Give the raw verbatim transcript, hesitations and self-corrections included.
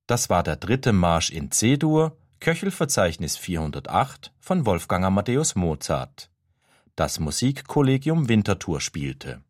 Das war der dritte Marsch in C-Dur, Köchelverzeichnis vierhundertacht von Wolfgang Amadeus Mozart. Das Musikkollegium Winterthur spielte.